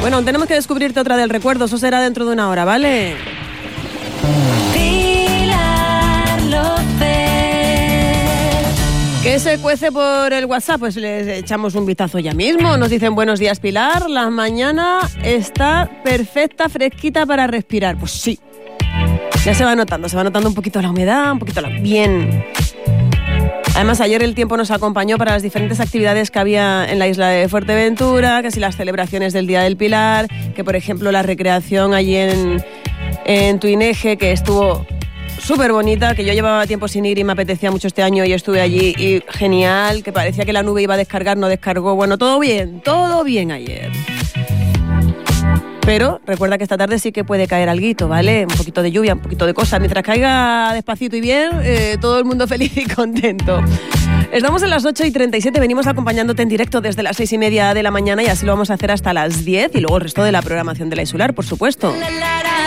Bueno, tenemos que descubrirte otra del recuerdo. Eso será dentro de una hora, ¿vale? Pilar López. ¿Qué se cuece por el WhatsApp? Pues les echamos un vistazo ya mismo. Nos dicen buenos días, Pilar. La mañana está perfecta, fresquita para respirar. Pues sí. Ya se va notando un poquito la humedad, un poquito bien. Además, ayer el tiempo nos acompañó para las diferentes actividades que había en la isla de Fuerteventura, que si las celebraciones del Día del Pilar, que por ejemplo la recreación allí en Tuineje, que estuvo súper bonita, que yo llevaba tiempo sin ir y me apetecía mucho este año y estuve allí y genial, que parecía que la nube iba a descargar, no descargó. Bueno, todo bien ayer. Pero recuerda que esta tarde sí que puede caer alguito, ¿vale? Un poquito de lluvia, un poquito de cosas. Mientras caiga despacito y bien, todo el mundo feliz y contento. Estamos en las 8:37, venimos acompañándote en directo desde las 6:30 de la mañana y así lo vamos a hacer hasta las 10 y luego el resto de la programación de La Insular, por supuesto.